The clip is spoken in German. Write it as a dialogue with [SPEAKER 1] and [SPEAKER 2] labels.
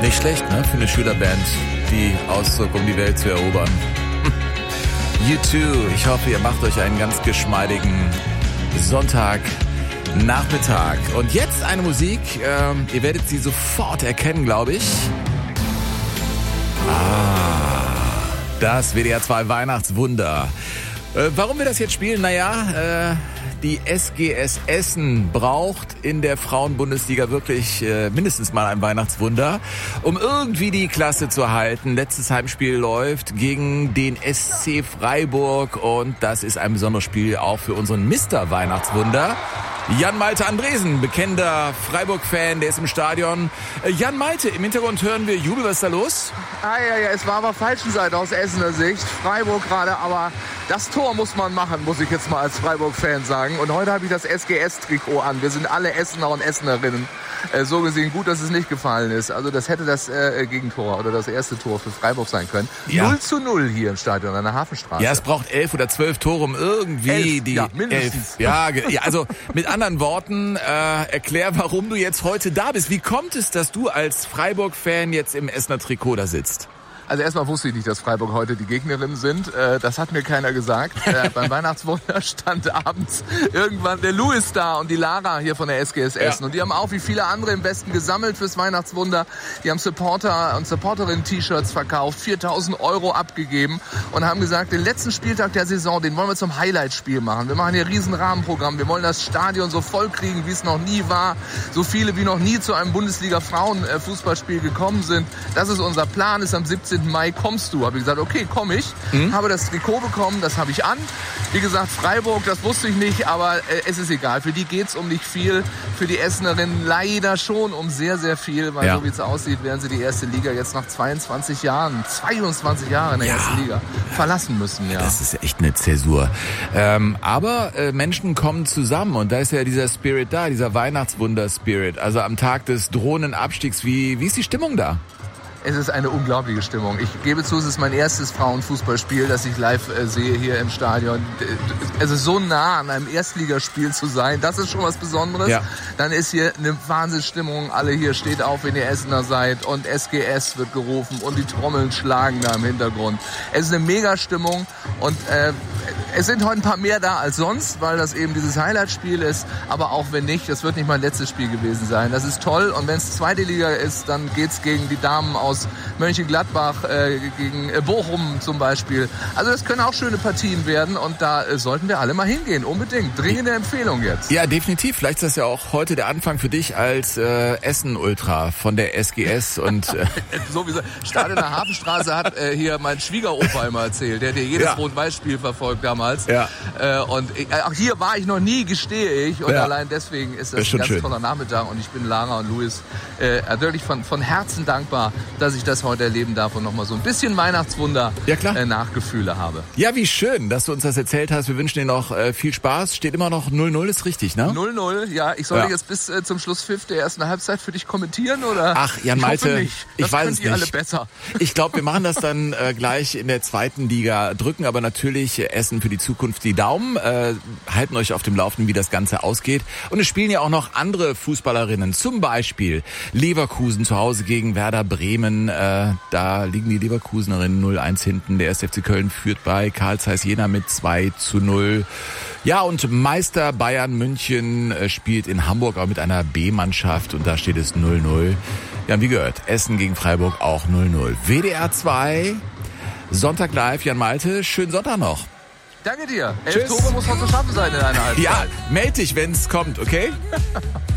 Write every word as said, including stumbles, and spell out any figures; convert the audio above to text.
[SPEAKER 1] Nicht schlecht, ne? Für eine Schülerband, die auszog, um die Welt zu erobern. You too. Ich hoffe, ihr macht euch einen ganz geschmeidigen Sonntagnachmittag. Und jetzt eine Musik, ähm, ihr werdet sie sofort erkennen, glaube ich. Ah, das W D R zwei Weihnachtswunder. Äh, warum wir das jetzt spielen? Naja, äh, die S G S Essen braucht in der Frauenbundesliga wirklich äh, mindestens mal ein Weihnachtswunder, um irgendwie die Klasse zu halten. Letztes Heimspiel läuft gegen den S C Freiburg und das ist ein besonderes Spiel auch für unseren Mister Weihnachtswunder. Jan-Malte Andresen, bekennender Freiburg-Fan, der ist im Stadion. Äh, Jan-Malte, im Hintergrund hören wir Jubel, was ist da los?
[SPEAKER 2] Ah, ja, ja, es war aber falschen Seite aus Essener Sicht. Freiburg gerade, aber das Tor muss man machen, muss ich jetzt mal als Freiburg-Fan sagen. Und heute habe ich das S G S-Trikot an. Wir sind alle Essener und Essenerinnen. Äh, so gesehen gut, dass es nicht gefallen ist. Also das hätte das äh, Gegentor oder das erste Tor für Freiburg sein können. Ja. null zu null hier im Stadion an der Hafenstraße.
[SPEAKER 1] Ja, es braucht elf oder zwölf Tore, um irgendwie
[SPEAKER 2] elf,
[SPEAKER 1] die
[SPEAKER 2] ja, mindestens.
[SPEAKER 1] elf. Ja, ja, also mit anderen Worten, äh, erklär, warum du jetzt heute da bist. Wie kommt es, dass du als Freiburg-Fan jetzt im Essener Trikot da sitzt?
[SPEAKER 2] Also erstmal wusste ich nicht, dass Freiburg heute die Gegnerinnen sind. Das hat mir keiner gesagt. Beim Weihnachtswunder stand abends irgendwann der Louis da und die Lara hier von der S G S Essen. Ja. Und die haben auch wie viele andere im Westen gesammelt fürs Weihnachtswunder. Die haben Supporter und Supporterinnen-T-Shirts verkauft, viertausend Euro abgegeben und haben gesagt, den letzten Spieltag der Saison, den wollen wir zum Highlight-Spiel machen. Wir machen hier ein riesen Rahmenprogramm. Wir wollen das Stadion so voll kriegen, wie es noch nie war. So viele wie noch nie zu einem Bundesliga-Frauen-Fußballspiel gekommen sind. Das ist unser Plan, ist am siebzehnten Mai kommst du. Habe ich gesagt, okay, komm ich. Mhm. Habe das Trikot bekommen, das habe ich an. Wie gesagt, Freiburg, das wusste ich nicht, aber äh, es ist egal. Für die geht's um nicht viel. Für die Essenerinnen leider schon um sehr, sehr viel, weil ja. so wie es aussieht, werden sie die erste Liga jetzt nach zweiundzwanzig Jahren, zweiundzwanzig Jahren in der ja. ersten Liga verlassen müssen. Ja.
[SPEAKER 1] Das ist ja echt eine Zäsur. Ähm, aber äh, Menschen kommen zusammen und da ist ja dieser Spirit da, dieser Weihnachtswunder-Spirit. Also am Tag des drohenden Abstiegs, wie, wie ist die Stimmung da?
[SPEAKER 2] Es ist eine unglaubliche Stimmung. Ich gebe zu, es ist mein erstes Frauenfußballspiel, das ich live äh, sehe hier im Stadion. Es ist so nah an einem Erstligaspiel zu sein, das ist schon was Besonderes. Ja. Dann ist hier eine Wahnsinnsstimmung. Alle hier steht auf, wenn ihr Essener seid und S G S wird gerufen und die Trommeln schlagen da im Hintergrund. Es ist eine Mega-Stimmung und äh, es sind heute ein paar mehr da als sonst, weil das eben dieses Highlight-Spiel ist. Aber auch wenn nicht, das wird nicht mein letztes Spiel gewesen sein. Das ist toll und wenn es zweite Liga ist, dann geht's gegen die Damen aus Mönchengladbach, äh, gegen äh, Bochum zum Beispiel. Also das können auch schöne Partien werden und da äh, sollten wir alle mal hingehen. Unbedingt. Dringende Empfehlung jetzt.
[SPEAKER 1] Ja, definitiv. Vielleicht ist das ja auch heute der Anfang für dich als äh, Essen-Ultra von der S G S. Und äh
[SPEAKER 2] sowieso. Stadion der Hafenstraße hat äh, hier mein Schwiegeropa immer erzählt. Der hat ja jedes ja. Rot-Weiß-Spiel verfolgt damals. Ja. Äh, und ich, äh, auch hier war ich noch nie, gestehe ich. Und ja. allein deswegen ist das, das ein ganz schön. toller Nachmittag. Und ich bin Lara und Louis äh, wirklich von, von Herzen dankbar, dass ich das heute erleben darf und nochmal so ein bisschen Weihnachtswunder ja, klar. Äh, Nachgefühle habe.
[SPEAKER 1] Ja, wie schön, dass du uns das erzählt hast. Wir wünschen dir noch äh, viel Spaß. Steht immer noch null null, ist richtig, ne?
[SPEAKER 2] null null, ja. Ich soll ja. jetzt bis äh, zum Schlusspfiff der ersten Halbzeit für dich kommentieren, oder?
[SPEAKER 1] Ach, Jan Malte,
[SPEAKER 2] ich, nicht. Das
[SPEAKER 1] ich weiß es
[SPEAKER 2] nicht.
[SPEAKER 1] Alle
[SPEAKER 2] besser.
[SPEAKER 1] Ich glaube, wir machen das dann äh, gleich in der zweiten Liga, drücken aber natürlich äh, Essen für die Zukunft die Daumen, äh, halten euch auf dem Laufenden, wie das Ganze ausgeht. Und es spielen ja auch noch andere Fußballerinnen, zum Beispiel Leverkusen zu Hause gegen Werder Bremen. Äh, da liegen die Leverkusenerinnen null eins hinten. Der erste F C Köln führt bei Carl Zeiss Jena mit zwei zu null. Ja, und Meister Bayern München äh, spielt in Hamburg auch mit einer B-Mannschaft und da steht es null null. Ja, und wie gehört, Essen gegen Freiburg auch null null. W D R zwei, Sonntag live, Jan Malte, schönen Sonntag noch.
[SPEAKER 2] Danke dir. Elf Tore muss noch zu schaffen sein in einer Halbzeit.
[SPEAKER 1] Ja, meld dich, wenn's kommt, okay?